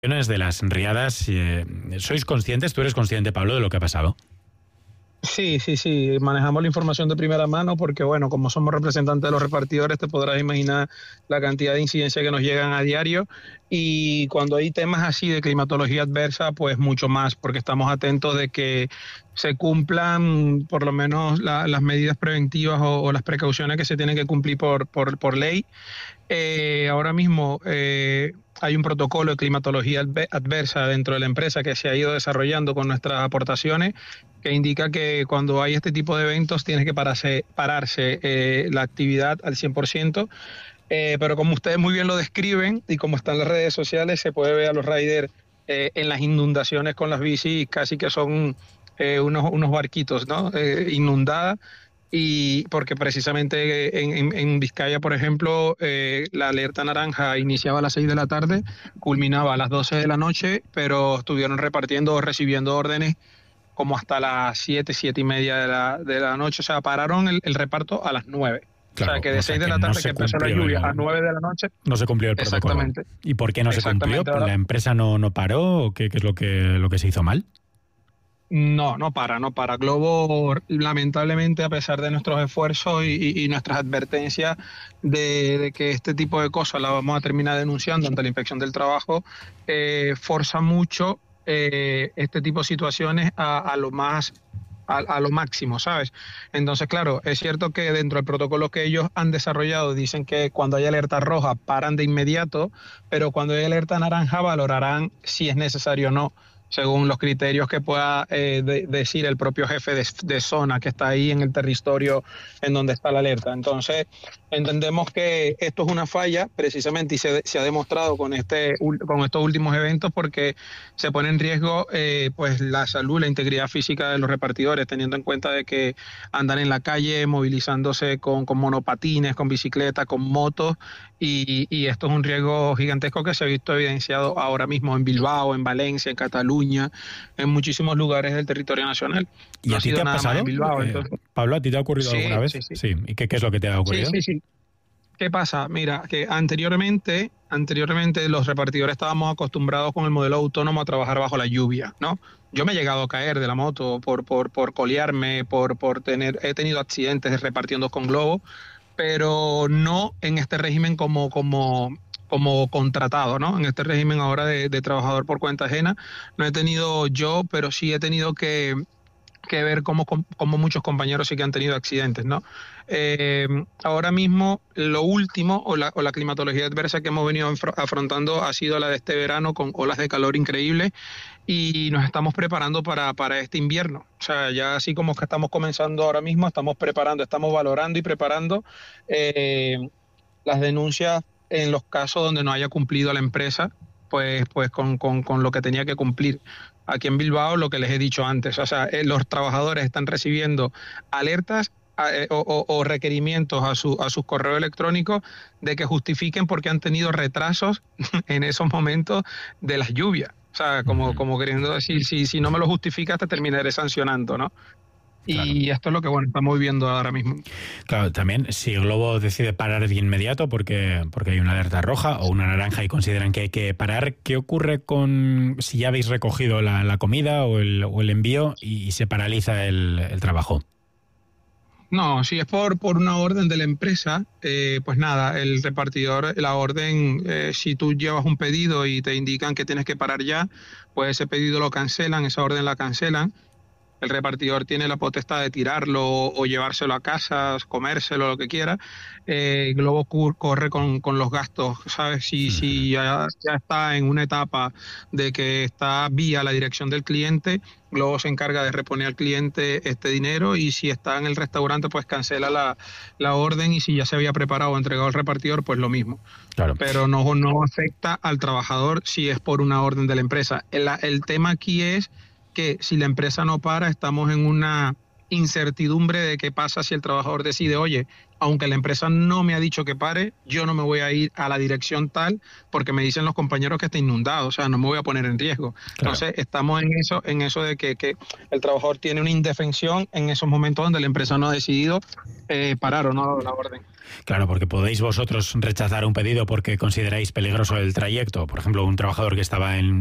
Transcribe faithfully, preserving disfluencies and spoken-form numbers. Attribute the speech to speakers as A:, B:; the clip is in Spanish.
A: De las riadas, eh, ¿sois conscientes? ¿Tú eres consciente, Pablo, de lo que ha pasado?
B: Sí, sí, sí, manejamos la información de primera mano porque, bueno, como somos representantes de los repartidores, te podrás imaginar la cantidad de incidencias que nos llegan a diario, y cuando hay temas así de climatología adversa, pues mucho más, porque estamos atentos de que se cumplan por lo menos la, las medidas preventivas o, o las precauciones que se tienen que cumplir por, por, por ley. Eh, ahora mismo eh, hay un protocolo de climatología adversa dentro de la empresa que se ha ido desarrollando con nuestras aportaciones, que indica que cuando hay este tipo de eventos tiene que pararse, pararse eh, la actividad al cien por ciento. Eh, pero como ustedes muy bien lo describen y como están las redes sociales, se puede ver a los riders eh, en las inundaciones con las bicis, casi que son eh, unos, unos barquitos, ¿no? Eh, inundadas. Y porque precisamente en, en, en Vizcaya, por ejemplo, eh, la alerta naranja iniciaba a las seis de la tarde, culminaba a las doce de la noche, pero estuvieron repartiendo o recibiendo órdenes como hasta las siete, siete y media de la, de la noche. O sea, pararon el, el reparto a las nueve.
A: Claro,
B: o sea, que de
A: o sea,
B: seis de
A: que
B: la
A: no
B: tarde
A: se
B: que empezó la
A: cumplió
B: lluvia
A: el-
B: a nueve de la noche.
A: No se cumplió el protocolo.
B: Exactamente.
A: ¿Y por qué no se cumplió?
B: Exactamente. Ahora,
A: ¿La empresa no, no paró o qué, qué es lo que, lo que se hizo mal?
B: No, no para, no para. Globo, lamentablemente, a pesar de nuestros esfuerzos y, y- y nuestras advertencias de, de que este tipo de cosas las vamos a terminar denunciando ante la Inspección del Trabajo, eh, forza mucho eh, este tipo de situaciones a, a lo más, a, a lo máximo, ¿sabes? Entonces, claro, es cierto que dentro del protocolo que ellos han desarrollado dicen que cuando hay alerta roja paran de inmediato, pero cuando hay alerta naranja valorarán si es necesario o no, según los criterios que pueda eh, de, decir el propio jefe de, de zona que está ahí en el territorio en donde está la alerta. Entonces, entendemos que esto es una falla precisamente, y se, se ha demostrado con, este, con estos últimos eventos, porque se pone en riesgo eh, pues la salud, la integridad física de los repartidores, teniendo en cuenta de que andan en la calle movilizándose con, con monopatines, con bicicletas, con motos, y, y esto es un riesgo gigantesco que se ha visto evidenciado ahora mismo en Bilbao, en Valencia, en Cataluña, en muchísimos lugares del territorio nacional.
A: ¿Y
B: No
A: a
B: ha
A: ti te
B: sido
A: ha
B: nada más en
A: pasado?
B: Bilbao.
A: Eh,
B: Entonces,
A: Pablo, ¿a ti te ha ocurrido alguna
B: sí,
A: vez?
B: sí, sí.
A: Sí. ¿Y qué, qué es lo que te ha
B: Sí,
A: ocurrido?
B: sí, sí. ¿Qué pasa? Mira, que anteriormente, anteriormente los repartidores estábamos acostumbrados con el modelo autónomo a trabajar bajo la lluvia, ¿no? Yo me he llegado a caer de la moto por, por, por colearme, por, por tener, he tenido accidentes repartiendo con globo, pero no en este régimen como, como, como contratado, ¿no? En este régimen ahora de, de trabajador por cuenta ajena, no he tenido yo, pero sí he tenido que que ver cómo, cómo muchos compañeros sí que han tenido accidentes, ¿no? Eh, ahora mismo, lo último, o la, o la climatología adversa que hemos venido afrontando ha sido la de este verano, con olas de calor increíbles, y nos estamos preparando para, para este invierno. O sea, ya así como que estamos comenzando ahora mismo, estamos preparando, estamos valorando y preparando eh, las denuncias en los casos donde no haya cumplido la empresa, pues, pues con, con, con lo que tenía que cumplir. Aquí en Bilbao, lo que les he dicho antes, o sea, eh, los trabajadores están recibiendo alertas eh, o, o, o requerimientos a, su, a sus correos electrónicos de que justifiquen porque han tenido retrasos en esos momentos de las lluvias. O sea, como,
A: Ujú.
B: como queriendo decir, si, si no me lo justificas, te terminaré sancionando, ¿no?
A: Claro.
B: Y esto es lo que, bueno, estamos viviendo ahora mismo.
A: Claro, también si Globo decide parar de inmediato porque, porque hay una alerta roja o una naranja y consideran que hay que parar, ¿qué ocurre con si ya habéis recogido la, la comida o el, o el envío y, y se paraliza el, el trabajo?
B: No, si es por, por una orden de la empresa, eh, pues nada, el repartidor, la orden, eh, si tú llevas un pedido y te indican que tienes que parar ya, pues ese pedido lo cancelan, esa orden la cancelan. El repartidor tiene la potestad de tirarlo o llevárselo a casa, comérselo, lo que quiera. Eh, Globo corre con, con los gastos, ¿sabes? Si,
A: Ujú.
B: si ya, ya está en una etapa de que está vía la dirección del cliente, Globo se encarga de reponer al cliente este dinero, y si está en el restaurante, pues cancela la, la orden, y si ya se había preparado o entregado al repartidor, pues lo mismo.
A: Claro.
B: Pero no, no afecta al trabajador si es por una orden de la empresa. El, el tema aquí es que si la empresa no para, estamos en una incertidumbre de qué pasa si el trabajador decide, oye, aunque la empresa no me ha dicho que pare, yo no me voy a ir a la dirección tal porque me dicen los compañeros que está inundado, o sea, no me voy a poner en riesgo. Claro. Entonces, estamos en eso, en eso de que, que el trabajador tiene una indefensión en esos momentos donde la empresa no ha decidido eh, parar o no la orden.
A: Claro, porque podéis vosotros rechazar un pedido porque consideráis peligroso el trayecto. Por ejemplo, un trabajador que estaba en